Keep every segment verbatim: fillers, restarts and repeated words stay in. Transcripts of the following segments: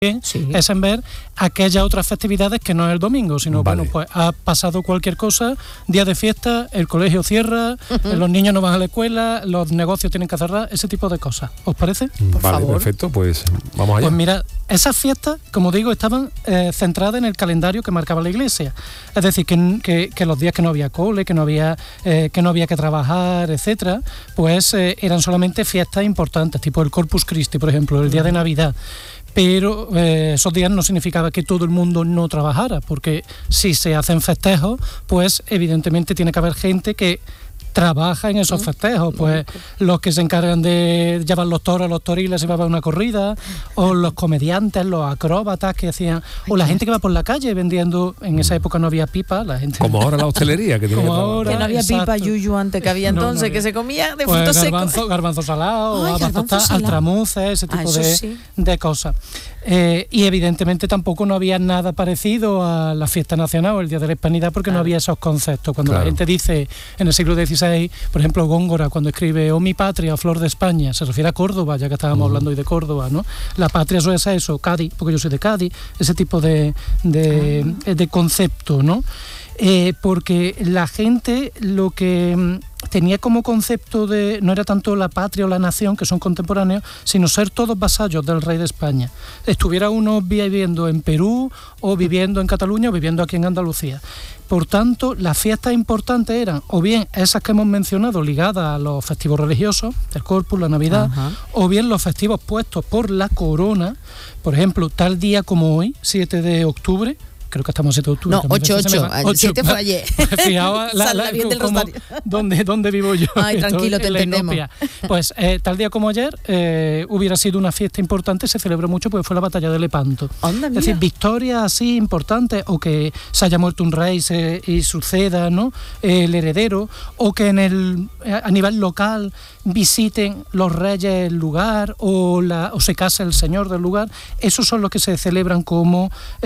bien sí. es en ver aquellas otras festividades que no es el domingo, sino vale. bueno, pues ha pasado cualquier cosa, día de fiesta, el colegio cierra, uh-huh. los niños no van a la escuela, los negocios tienen que cerrar, ese tipo de cosas. ¿Os parece? Por vale, favor. Perfecto, pues vamos allá. Pues mira, esas fiestas, como digo, estaban eh, centradas en el calendario que marcaba la Iglesia. Es decir, que, que, que los días que no había cole, que no había, eh, que no había que trabajar, etcétera, pues eh, eran solamente fiestas importantes, tipo el Corpus Christi, por ejemplo, el día de Navidad. Pero eh, esos días no significaba que todo el mundo no trabajara, porque si se hacen festejos, pues evidentemente tiene que haber gente que trabaja en esos festejos, pues los que se encargan de llevar los toros, los toriles y va a una corrida, o los comediantes, los acróbatas que hacían, o la gente que va por la calle vendiendo, en esa época no había pipa, la gente... Como ahora la hostelería, que tiene Como que ahora, que no había exacto. pipa, yuyu antes, que había entonces, no, no había. Que se comía de pues frutos garbanzo, secos. Garbanzo salado, Ay, habas tostadas, altramuces, ese tipo ah, de, sí. de cosas. Eh, y evidentemente tampoco no había nada parecido a la fiesta nacional o el Día de la Hispanidad, porque claro. no había esos conceptos. Cuando claro. la gente dice en el siglo dieciséis, por ejemplo, Góngora, cuando escribe "Oh mi patria, flor de España", se refiere a Córdoba, ya que estábamos uh-huh. hablando hoy de Córdoba, ¿no? La patria suele ser eso, Cádiz, porque yo soy de Cádiz, ese tipo de, de, uh-huh. de concepto, ¿no? Eh, porque la gente lo que tenía como concepto de no era tanto la patria o la nación, que son contemporáneos, sino ser todos vasallos del rey de España. Estuviera uno viviendo en Perú o viviendo en Cataluña o viviendo aquí en Andalucía. Por tanto, las fiestas importantes eran o bien esas que hemos mencionado ligadas a los festivos religiosos, el Corpus, la Navidad, uh-huh. o bien los festivos puestos por la corona, por ejemplo, tal día como hoy, siete de octubre, creo que estamos siete de octubre. No, ocho, ocho, el siete fue ayer. Fijaos la, la, bien del como, donde, donde vivo yo. Ay, tranquilo, te entendemos. Pues eh, tal día como ayer eh, hubiera sido una fiesta importante, se celebró mucho porque fue la batalla de Lepanto. Onda es decir, victorias así importantes, o que se haya muerto un rey se, y suceda, ¿no? el heredero, o que en el a nivel local visiten los reyes el lugar, o, la, o se case el señor del lugar. Esos son los que se celebran como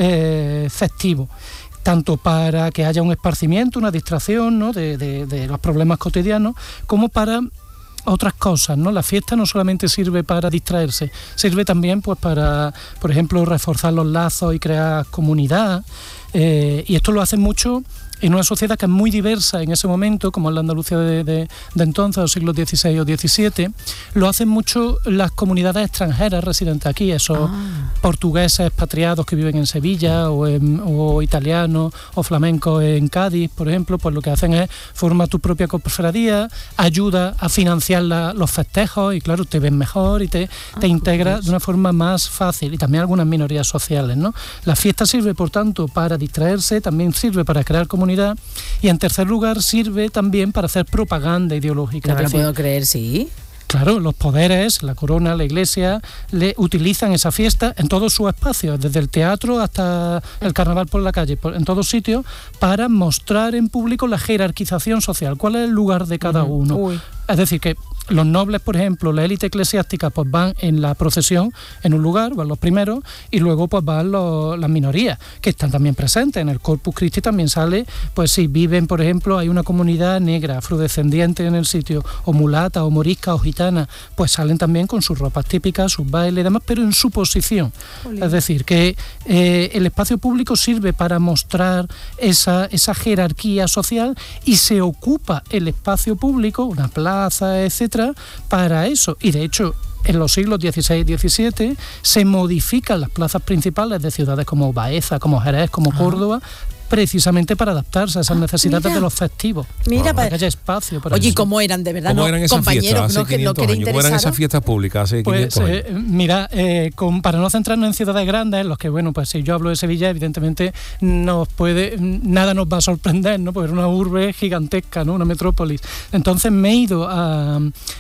eh, festivos, tanto para que haya un esparcimiento, una distracción, ¿no? de, de, de los problemas cotidianos, como para otras cosas, ¿no? La fiesta no solamente sirve para distraerse, sirve también pues para, por ejemplo, reforzar los lazos y crear comunidad, eh, y esto lo hacen mucho en una sociedad que es muy diversa en ese momento, como es la Andalucía de, de, de entonces, los siglos dieciséis o diecisiete, lo hacen mucho las comunidades extranjeras residentes aquí, esos ah. portugueses expatriados que viven en Sevilla, o, en, o italianos o flamencos en Cádiz, por ejemplo, pues lo que hacen es formar tu propia cofradía, ayuda a financiar la, los festejos, y claro, te ven mejor y te, ah, te integra de una forma más fácil, y también algunas minorías sociales, ¿no? La fiesta sirve, por tanto, para distraerse, también sirve para crear comunidad, y en tercer lugar sirve también para hacer propaganda ideológica. No me lo puedo creer, sí. Claro, los poderes, la corona, la iglesia, le utilizan esa fiesta en todos sus espacios, desde el teatro hasta el carnaval por la calle, por, en todos sitios, para mostrar en público la jerarquización social, cuál es el lugar de cada uh-huh. uno. Uy. Es decir, que los nobles, por ejemplo, la élite eclesiástica, pues van en la procesión en un lugar, van los primeros, y luego pues van los, las minorías, que están también presentes. En el Corpus Christi también sale, pues si viven, por ejemplo, hay una comunidad negra, afrodescendiente en el sitio, o mulata, o morisca, o gitana, pues salen también con sus ropas típicas, sus bailes y demás, pero en su posición. Olé. Es decir, que eh, el espacio público sirve para mostrar esa, esa jerarquía social, y se ocupa el espacio público, una plaza, etcétera, para eso. Y de hecho, en los siglos dieciséis y diecisiete se modifican las plazas principales de ciudades como Baeza, como Jerez, como ah. Córdoba, precisamente para adaptarse a esas ah, necesidades mira. de los festivos. Mira, para que haya espacio para Oye, eso. ¿cómo eran de verdad? ¿Cómo no, eran esas compañeros, fiestas hace no, no años? ¿Cómo eran esas fiestas públicas hace pues, quinientos años? Eh, mira, eh, con, para no centrarnos en ciudades grandes, en los que, bueno, pues si yo hablo de Sevilla, evidentemente nos puede, nada nos va a sorprender, ¿no? Porque era una urbe gigantesca, ¿no? Una metrópolis. Entonces me he ido a,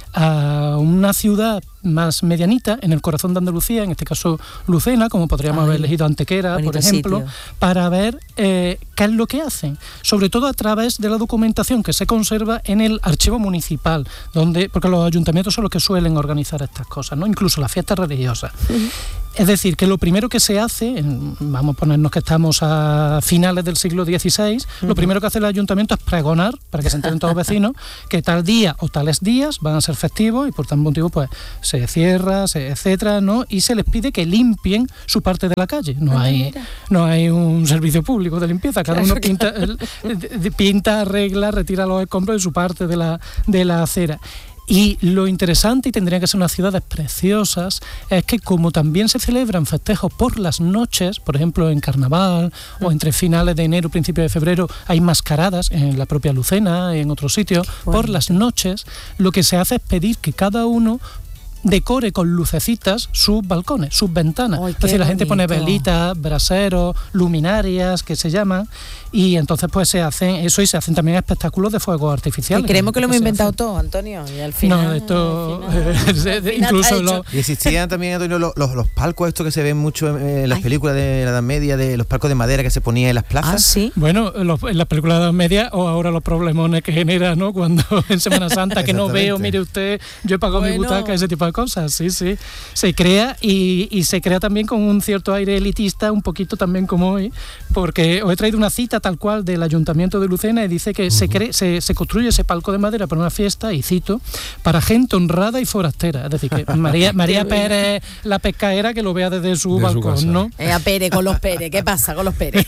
a una ciudad más medianita, en el corazón de Andalucía, en este caso Lucena, como podríamos Ay, haber elegido Antequera, por ejemplo, sitio. para ver eh, eh, ¿qué es lo que hacen? Sobre todo a través de la documentación que se conserva en el archivo municipal, donde porque los ayuntamientos son los que suelen organizar estas cosas, ¿no? Incluso las fiestas religiosas. Uh-huh. Es decir, que lo primero que se hace, en, vamos a ponernos que estamos a finales del siglo dieciséis, uh-huh. lo primero que hace el ayuntamiento es pregonar, para que se enteren todos los vecinos, que tal día o tales días van a ser festivos y por tal motivo pues se cierra, se, etcétera, ¿no? Y se les pide que limpien su parte de la calle. No, ah, hay, no hay un servicio público de limpieza, cada claro, uno pinta, el, pinta, arregla, retira los escombros de su parte de la, de la acera. Y lo interesante, y tendrían que ser unas ciudades preciosas, es que como también se celebran festejos por las noches, por ejemplo en carnaval o entre finales de enero, principios de febrero, hay mascaradas en la propia Lucena, en otros sitios, bueno. por las noches, lo que se hace es pedir que cada uno decore con lucecitas sus balcones, sus ventanas. Ay, es decir, la gente pone velitas, braseros, luminarias, que se llaman, y entonces pues se hacen eso y se hacen también espectáculos de fuegos artificiales. Y creemos que lo hemos inventado todo, Antonio, y al final... No, esto... Al final, eh, incluso lo... Y existían también, Antonio, los, los, los palcos estos que se ven mucho en, en las Ay. películas de la Edad Media, de los palcos de madera que se ponían en las plazas. Ah, ¿sí? Bueno, los, en las películas de la Edad Media, o ahora los problemones que genera, ¿no? Cuando en Semana Santa que no veo, mire usted, yo he pagado bueno. mi butaca, ese tipo de cosas, sí, sí. Se crea y, y se crea también con un cierto aire elitista, un poquito también como hoy, porque os he traído una cita tal cual del Ayuntamiento de Lucena y dice que uh-huh. se, cree, se, se construye ese palco de madera para una fiesta, y cito, para gente honrada y forastera. Es decir, que María, María Pérez, la pescaera, que lo vea desde su de balcón, su ¿no? Eh, a Pérez, con los Pérez, ¿qué pasa con los Pérez?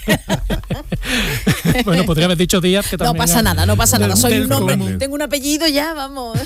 Bueno, podría haber dicho Díaz, que también... No pasa nada, no pasa nada, soy un hombre, tengo un apellido ya, vamos.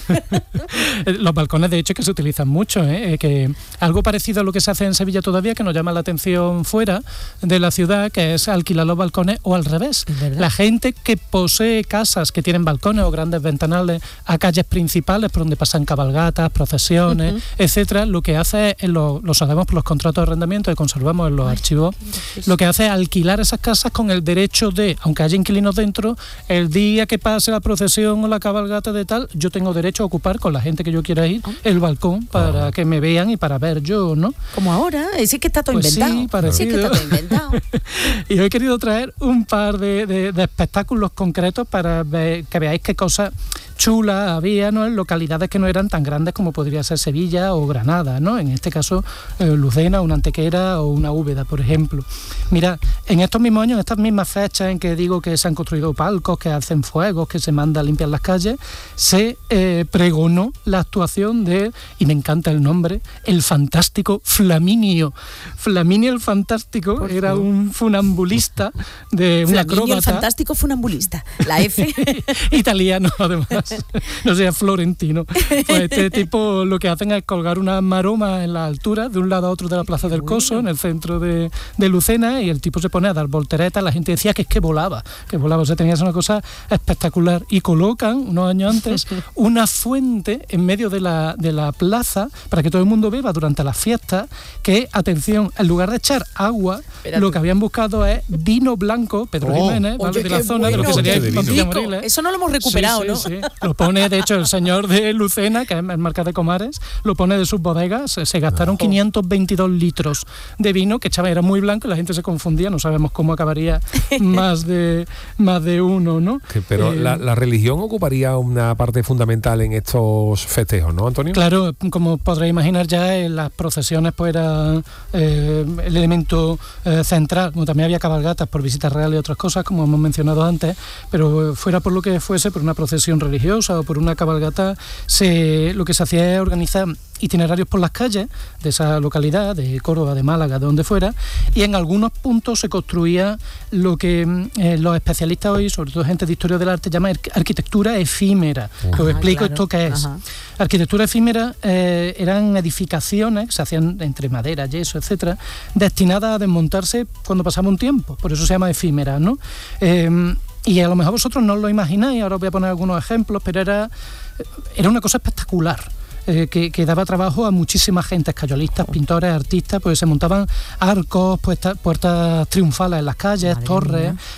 Los balcones, de hecho, que se utilizan mucho, ¿eh? Que algo parecido a lo que se hace en Sevilla todavía, que nos llama la atención fuera de la ciudad, que es alquilar los balcones, o al revés. La gente que posee casas que tienen balcones o grandes ventanales a calles principales por donde pasan cabalgatas, procesiones, uh-huh. etcétera, lo que hace es, lo, lo sabemos por los contratos de arrendamiento que conservamos en los Ay, archivos, lo que hace es alquilar esas casas con el derecho de, aunque haya inquilinos dentro, el día que pase la procesión o la cabalgata de tal, yo tengo derecho a ocupar con la gente que yo quiera ir el balcón para uh-huh. que me vean y para ver yo, ¿no? Como ahora, es que está todo pues inventado. Sí, parecido. Sí, que está todo inventado. Y hoy he querido traer un par de, de, de espectáculos concretos para ver, que veáis qué cosas chulas había, ¿no? En localidades que no eran tan grandes como podría ser Sevilla o Granada, ¿no? En este caso, eh, Lucena, una Antequera o una Úbeda, por ejemplo. Mira, en estos mismos años, en estas mismas fechas en que digo que se han construido palcos, que hacen fuegos, que se manda a limpiar las calles, se eh, pregonó la actuación de, y me encanta el nombre, el fantástico Flaminio. Flaminio el Fantástico por era favor. un funambulista, de un acróbata. Flaminio el Fantástico funambulista, la F. Italiano, además. No sea florentino. Pues este tipo lo que hacen es colgar una maroma en la altura, de un lado a otro de la Plaza del Coso, en el centro de, de Lucena, y el tipo se pone a dar volteretas. La gente decía que es que volaba, que volaba, o sea, tenía una cosa espectacular. Y colocan, unos años antes, una fuente en medio de la, de la plaza para que todo el mundo beba durante las fiestas, que, atención, en lugar de echar agua, Espérate. lo que habían buscado es vino blanco, Pedro oh. Jiménez, ¿vale? Oye, de la zona, bueno, de lo que sería el Pampilla Moriles. Eso no lo hemos recuperado, sí, ¿no? Sí, sí. Lo pone, de hecho, el señor de Lucena, que es el marca de Comares, lo pone de sus bodegas. Se gastaron quinientos veintidós litros de vino, que echaba, era muy blanco y la gente se confundía, no sabemos cómo acabaría más de más de uno, ¿no? Que, pero eh, la, la religión ocuparía una parte fundamental en estos festejos, ¿no, Antonio? Claro, como podréis imaginar ya, en las procesiones pues era eh, el elemento eh, central. Como también había cabalgatas por visitas reales y otras cosas, como hemos mencionado antes, pero fuera por lo que fuese, por una procesión religiosa o por una cabalgata, se, lo que se hacía es organizar itinerarios por las calles de esa localidad, de Córdoba, de Málaga, de donde fuera, y en algunos puntos se construía lo que eh, los especialistas hoy, sobre todo gente de historia del arte, llaman arquitectura efímera. Uh-huh. Os explico claro. esto qué es. Uh-huh. Arquitectura efímera eh, eran edificaciones que se hacían entre madera, yeso, etcétera, destinadas a desmontarse cuando pasaba un tiempo, por eso se llama efímera, ¿no? Eh, y a lo mejor vosotros no os lo imagináis, ahora os voy a poner algunos ejemplos, pero era, era una cosa espectacular. Eh, que, que daba trabajo a muchísima gente, escayolistas, pintores, artistas, pues se montaban arcos, puertas, puertas triunfales en las calles, Madre torres, mía.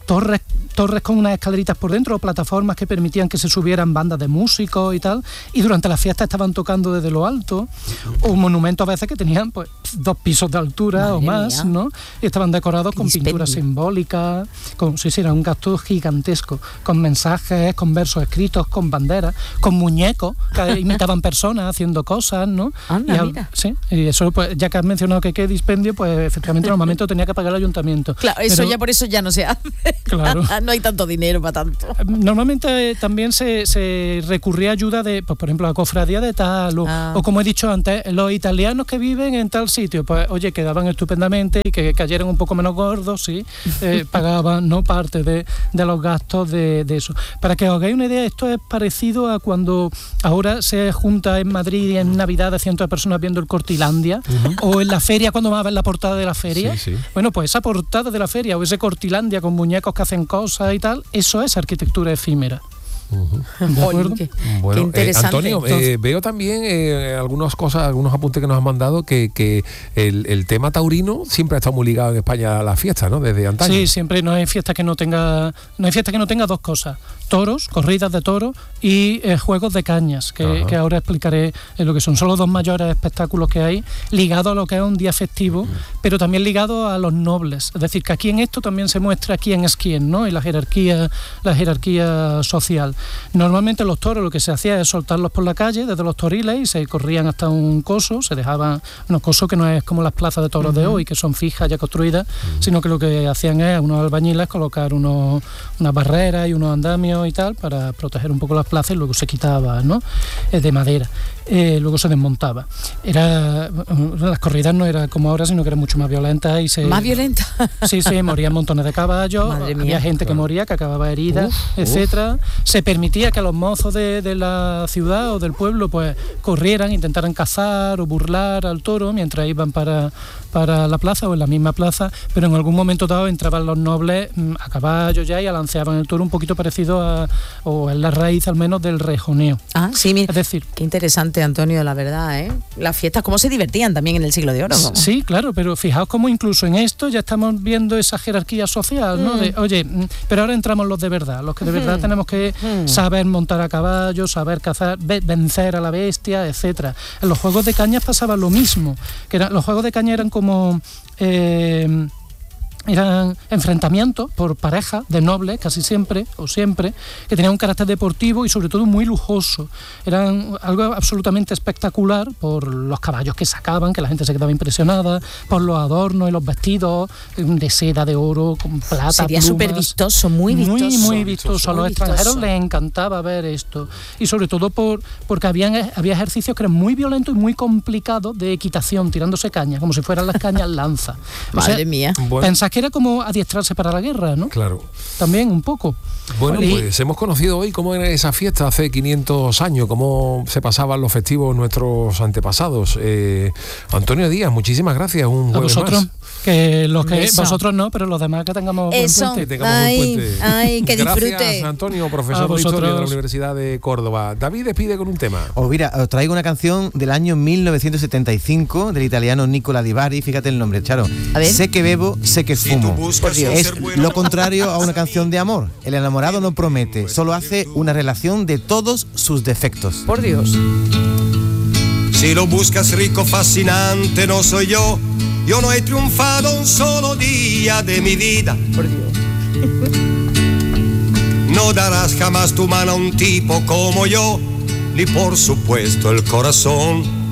torres torres con unas escaleritas por dentro o plataformas que permitían que se subieran bandas de músicos y tal, y durante la fiesta estaban tocando desde lo alto, o monumentos a veces que tenían pues dos pisos de altura Madre o más, mía. ¿no? Y estaban decorados con Dispendio. pinturas simbólicas, con, sí, sí, era un gasto gigantesco, con mensajes, con versos escritos, con banderas, con muñecos que imitaban personas haciendo cosas, ¿no? Anda, y, al, mira. Sí, y eso, pues, ya que has mencionado que qué dispendio, pues efectivamente en un momento tenía que pagar el ayuntamiento. Claro, eso Pero, ya por eso ya no se hace. Claro. No hay tanto dinero para tanto. Normalmente eh, también se, se recurría a ayuda de, pues, por ejemplo, a cofradía de tal, o, ah. o como he dicho antes, los italianos que viven en tal sitio, pues oye, quedaban estupendamente y que cayeran un poco menos gordos, sí, eh, pagaban no parte de, de los gastos de, de eso. Para que os hagáis una idea, esto es parecido a cuando ahora se junta en Madrid y en Navidad cientos de personas viendo el Cortilandia, uh-huh. o en la feria cuando vas a ver la portada de la feria. Sí, sí. Bueno, pues esa portada de la feria o ese Cortilandia con muñecos que hacen cosas y tal, eso es arquitectura efímera. Uh-huh. ¿De acuerdo? Qué, bueno, qué interesante. Eh, Antonio, eh, veo también eh, algunas cosas, algunos apuntes que nos han mandado que, que el, el tema taurino siempre ha estado muy ligado en España a la fiesta, ¿no? Desde antaño. Sí, siempre no hay fiesta que no tenga, no hay fiesta que no tenga dos cosas: toros, corridas de toros y eh, juegos de cañas, que, que ahora explicaré eh, lo que son. Son los dos mayores espectáculos que hay, ligados a lo que es un día festivo, uh-huh. pero también ligados a los nobles. Es decir, que aquí en esto también se muestra quién es quién, ¿no? Y la jerarquía, la jerarquía social. Normalmente los toros lo que se hacía es soltarlos por la calle desde los toriles y se corrían hasta un coso, se dejaban unos cosos que no es como las plazas de toros uh-huh. de hoy, que son fijas ya construidas, uh-huh. sino que lo que hacían es unos albañiles colocar unos, unas barreras y unos andamios y tal para proteger un poco las plazas, y luego se quitaba, ¿no? Eh, de madera. Eh, luego se desmontaba. Era, las corridas no eran como ahora, sino que eran mucho más violentas y se... ¿Más violentas? Sí, sí, morían montones de caballos, Madre había mía. gente que moría, que acababa herida, uf, etcétera. Uf. Se permitía que los mozos de, de la ciudad o del pueblo pues corrieran, intentaran cazar o burlar al toro mientras iban para, para la plaza o en la misma plaza, pero en algún momento dado entraban los nobles a caballo ya y alanceaban el toro un poquito parecido a, o en la raíz al menos del rejoneo. Ah, sí, mira, es decir, qué interesante, Antonio, la verdad, ¿eh? Las fiestas, cómo se divertían también en el Siglo de Oro, ¿no? Sí, claro, pero fijaos cómo incluso en esto ya estamos viendo esa jerarquía social, ¿no? Mm. De, oye, pero ahora entramos los de verdad, los que de verdad mm. tenemos que mm. saber montar a caballo, saber cazar, vencer a la bestia, etcétera. En los juegos de cañas pasaba lo mismo, que era, los juegos de caña eran como... Eh, eran enfrentamientos por pareja de nobles, casi siempre, o siempre, que tenían un carácter deportivo y sobre todo muy lujoso. Eran algo absolutamente espectacular por los caballos que sacaban, que la gente se quedaba impresionada, por los adornos y los vestidos de seda, de oro, con plata, Sería súper vistoso, muy vistoso. Muy, muy vistoso. A los muy extranjeros vistoso. les encantaba ver esto. Y sobre todo por porque habían, había ejercicios que eran muy violentos y muy complicados de equitación, tirándose cañas, como si fueran las cañas lanza. Madre o sea, mía. Bueno. Pensás que era como adiestrarse para la guerra, ¿no? Claro. También un poco. Bueno, y, pues hemos conocido hoy cómo era esa fiesta hace quinientos años, cómo se pasaban los festivos nuestros antepasados. Eh, Antonio Díaz, muchísimas gracias. Un a jueves vosotros, más. que los que Eso. vosotros no, pero los demás que tengamos Eso. buen puente. Que tengamos Ay, buen puente. ay, que disfrute. Gracias, Antonio, profesor de Historia de la Universidad de Córdoba. David despide con un tema. Os mira, os traigo una canción del año mil novecientos setenta y cinco del italiano Nicola Di Bari. Fíjate el nombre, Charo. A ver. Sé que bebo, sé que fumo. Por Dios. Es lo contrario a una canción de amor. El enamorado no promete, solo hace una relación de todos sus defectos. Por Dios. Si lo buscas rico, fascinante, no soy yo. Yo no he triunfado un solo día de mi vida. Por Dios. No darás jamás tu mano a un tipo como yo, ni por supuesto el corazón.